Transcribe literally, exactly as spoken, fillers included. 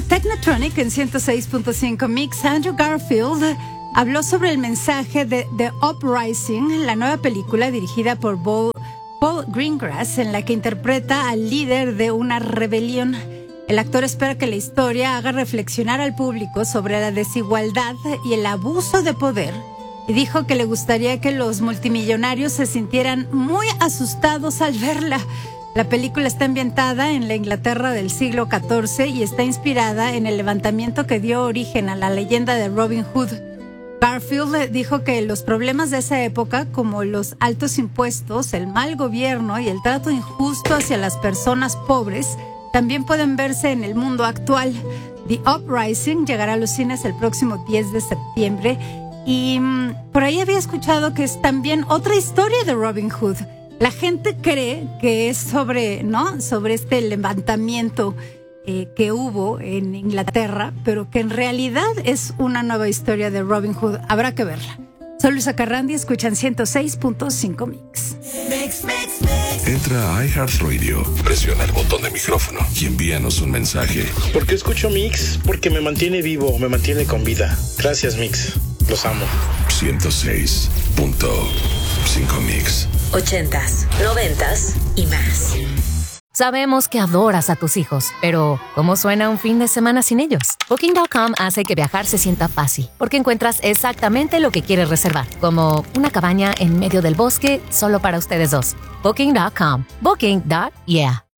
a Technotronic en ciento seis punto cinco Mix. Andrew Garfield habló sobre el mensaje de The Uprising, la nueva película dirigida por Paul, Paul Greengrass, en la que interpreta al líder de una rebelión. El actor espera que la historia haga reflexionar al público sobre la desigualdad y el abuso de poder, y dijo que le gustaría que los multimillonarios se sintieran muy asustados al verla. La película está ambientada en la Inglaterra del siglo catorce y está inspirada en el levantamiento que dio origen a la leyenda de Robin Hood. Garfield dijo que los problemas de esa época, como los altos impuestos, el mal gobierno y el trato injusto hacia las personas pobres, también pueden verse en el mundo actual. The Uprising llegará a los cines el próximo diez de septiembre y mmm, por ahí había escuchado que es también otra historia de Robin Hood. La gente cree que es sobre, ¿no? sobre este levantamiento eh, que hubo en Inglaterra, pero que en realidad es una nueva historia de Robin Hood. Habrá que verla. Soy Luisa Carrandi, escuchan ciento seis punto cinco Mix. Mix, Mix, Mix. Entra a iHeartRadio, presiona el botón de micrófono y envíanos un mensaje. ¿Por qué escucho Mix? Porque me mantiene vivo, me mantiene con vida. Gracias, Mix. Los amo. ciento seis punto cinco Mix. Ochentas, noventas y más. Sabemos que adoras a tus hijos, pero ¿cómo suena un fin de semana sin ellos? Booking punto com hace que viajar se sienta fácil, porque encuentras exactamente lo que quieres reservar, como una cabaña en medio del bosque solo para ustedes dos. Booking punto com. Booking. Yeah.